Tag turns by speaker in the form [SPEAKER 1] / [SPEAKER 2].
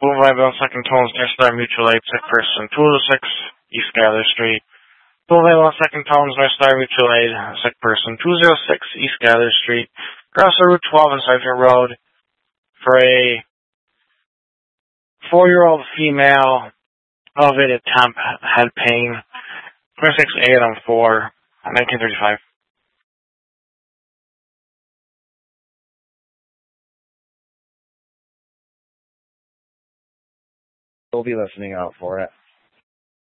[SPEAKER 1] Boulevard Second Tones near Star Mutual Aid, sick person 206 East Gather Street. Boulevard Second Tones near Star Mutual Aid, sick person 206 East Gather Street. Across the Route 12 and Sergeant Road for a 4-year-old female elevated temp head pain. 26-8 on 4, 1935.
[SPEAKER 2] We'll be listening out for it.